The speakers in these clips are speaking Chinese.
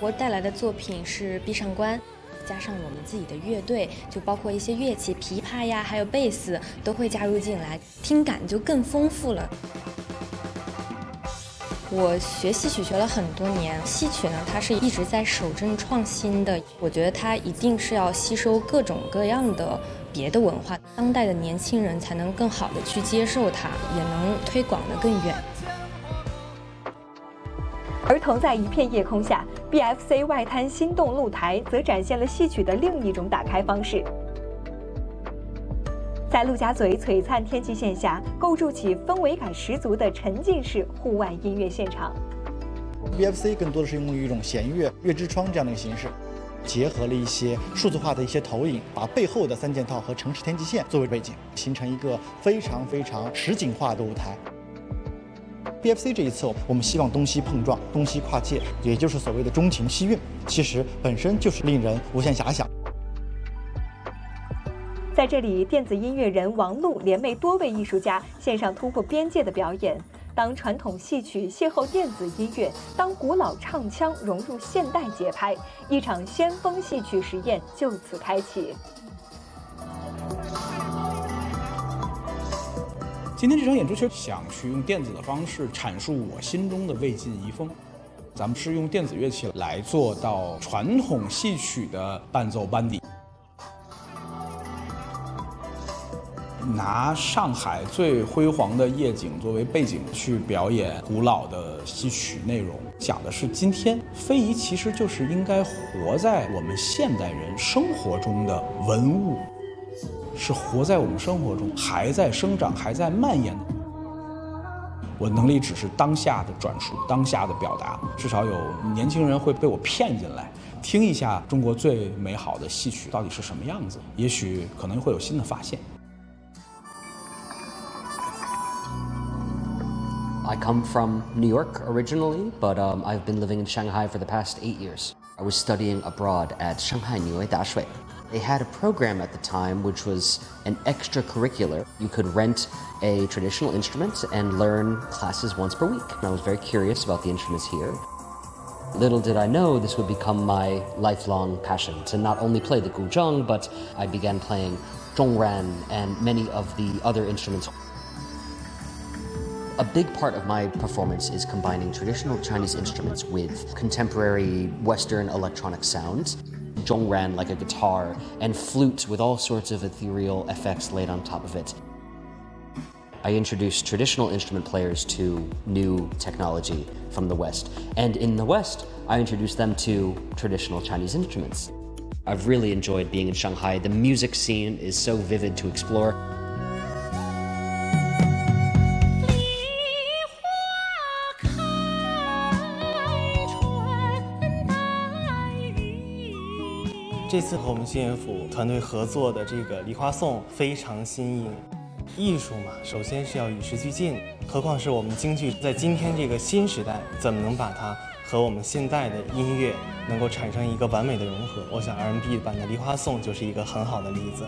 我带来的作品是《闭上关》，加上我们自己的乐队，就包括一些乐器，琵琶呀，还有贝斯都会加入进来，听感就更丰富了。我学戏曲学了很多年，戏曲呢，它是一直在守正创新的。我觉得它一定是要吸收各种各样的别的文化，当代的年轻人才能更好的去接受它，也能推广得更远。 而同在一片夜空下 ，BFC 外滩心动露台则展现了戏曲的另一种打开方式。在陆家嘴璀璨天际线下，构筑起氛围感十足的沉浸式户外音乐现场。 BFC 更多的是用一种弦乐、乐之窗这样的一个形式，结合了一些数字化的一些投影，把背后的三件套和城市天际线作为背景，形成一个非常实景化的舞台。BFC 这一次，我们希望东西碰撞、东西跨界，也就是所谓的中情西韵，其实本身就是令人无限遐想。 在这里，电子音乐人王璐联袂多位艺术家献上突破边界的表演。当传统戏曲邂逅电子音乐，当古老唱腔融入现代节拍，一场先锋戏曲实验就此开启。 今天这场演出其实想去用电子的方式阐述我心中的魏晋遗风。咱们是用电子乐器来做到传统戏曲的伴奏班底。拿上海最辉煌的夜景作为背景去表演古老的戏曲内容，讲的是今天非遗其实就是应该活在我们现代人生活中的文物，是活在我们生活中还在生长还在蔓延的。我能力只是当下的转述，当下的表达，至少有年轻人会被我骗进来，听一下中国最美好的戏曲到底是什么样子，也许可能会有新的发现。 I come from New York originally, but I've been living in Shanghai for the past 8 years. I was studying abroad at Shanghai Niuei Dashui. They had a program at the time which was an extracurricular. You could rent a traditional instrument and learn classes once per week. And I was very curious about the instruments here. Little did I know this would become my lifelong passion to not only play the guzheng, but I began playing zhongran and many of the other instruments. A big part of my performance is combining traditional Chinese instruments with contemporary Western electronic sounds, zhongran like a guitar, and flute with all sorts of ethereal effects laid on top of it. I introduced traditional instrument players to new technology from the West, and in the West, I introduced them to traditional Chinese instruments. I've really enjoyed being in Shanghai. The music scene is so vivid to explore. 这次和我们新乐府团队合作的这个梨花颂非常新颖。艺术嘛，首先是要与时俱进，何况是我们京剧在今天这个新时代，怎么能把它和我们现代的音乐能够产生一个完美的融合？我想 R&B 版的梨花颂就是一个很好的例子。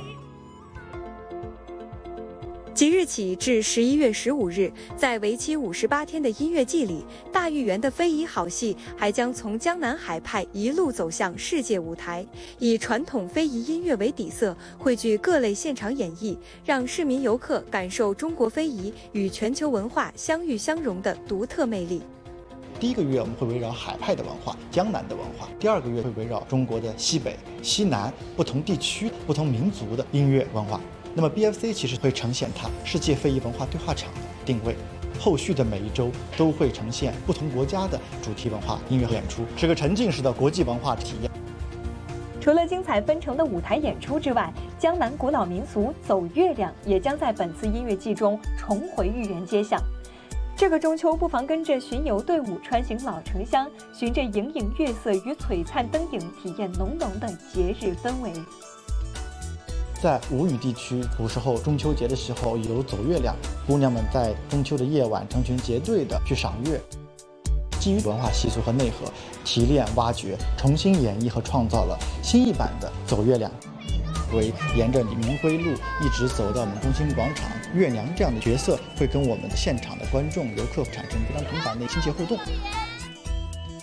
即日起至11月15日，在为期58天的音乐季里，大豫园的非遗好戏还将从江南海派一路走向世界舞台，以传统非遗音乐为底色，汇聚各类现场演绎，让市民游客感受中国非遗与全球文化相遇相融的独特魅力。 第一个月我们会围绕海派的文化、江南的文化；第二个月会围绕中国的西北、西南不同地区、不同民族的音乐文化。那么 BFC 其实会呈现它世界非遗文化对话场的定位，后续的每一周都会呈现不同国家的主题文化音乐演出，是个沉浸式的国际文化体验。 除了精彩纷呈的舞台演出之外，江南古老民俗走月亮也将在本次音乐季中重回豫园街巷。这个中秋不妨跟着巡游队伍穿行老城乡，循着盈盈月色与璀璨灯影，体验浓浓的节日氛围。 在吴语地区，古时候中秋节的时候有走月亮，姑娘们在中秋的夜晚成群结队的去赏月。基于文化习俗和内核，提炼、挖掘、重新演绎和创造了新一版的走月亮。为沿着明辉路一直走到我们中心广场，月娘这样的角色会跟我们的现场的观众、游客产生非常频繁的亲切互动。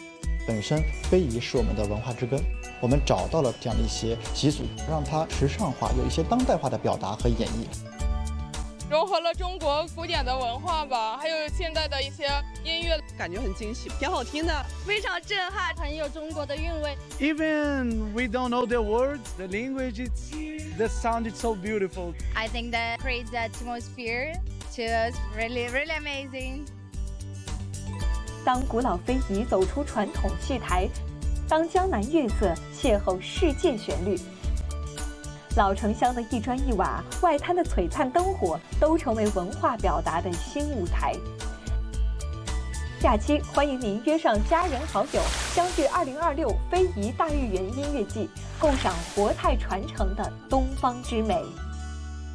本身非遗是我们的文化之根，我们找到了这样的一些习俗，让它时尚化，有一些当代化的表达和演绎。 融合了中国古典的文化吧，还有现代的一些音乐， 感觉很惊喜，挺好听的， 非常震撼，很有中国的韵味。 Even we don't know the words, the language, the sound is so beautiful. I think that creates the atmosphere to us really amazing. 当古老非遗走出传统戏台，当江南月色邂逅世界旋律。老城乡的一砖一瓦，外滩的璀璨灯火，都成为文化表达的新舞台。假期欢迎您约上家人好友，相聚2026非遗大豫园音乐季，共赏国泰传承的东方之美。